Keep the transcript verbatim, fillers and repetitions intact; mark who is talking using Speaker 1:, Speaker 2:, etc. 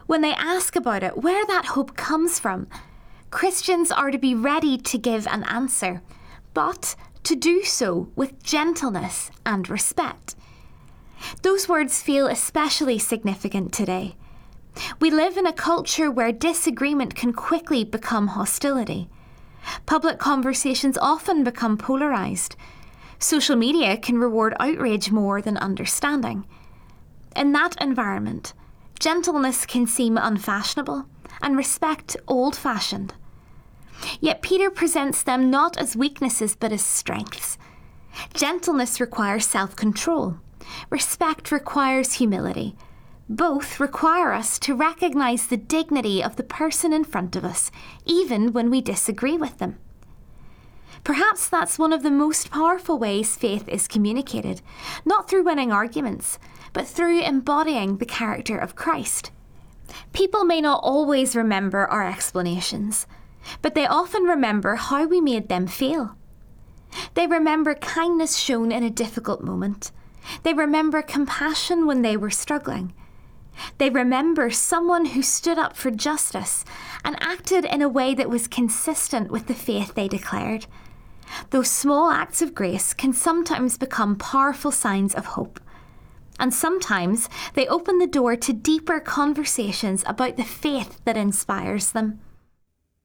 Speaker 1: When they ask about it, where that hope comes from, Christians are to be ready to give an answer, but to do so with gentleness and respect. Those words feel especially significant today. We live in a culture where disagreement can quickly become hostility. Public conversations often become polarised. Social media can reward outrage more than understanding. In that environment, gentleness can seem unfashionable and respect old-fashioned. Yet Peter presents them not as weaknesses but as strengths. Gentleness requires self-control. Respect requires humility. Both require us to recognise the dignity of the person in front of us, even when we disagree with them. Perhaps that's one of the most powerful ways faith is communicated, not through winning arguments, but through embodying the character of Christ. People may not always remember our explanations, but they often remember how we made them feel. They remember kindness shown in a difficult moment. They remember compassion when they were struggling. They remember someone who stood up for justice and acted in a way that was consistent with the faith they declared. Those small acts of grace can sometimes become powerful signs of hope. And sometimes they open the door to deeper conversations about the faith that inspires them.